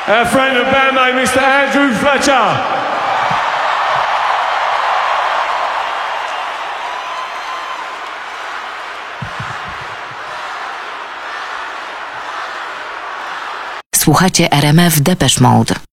our friend and bandmate, Mr. Andrew Fletcher. Słuchacie RMF Depeche Mode.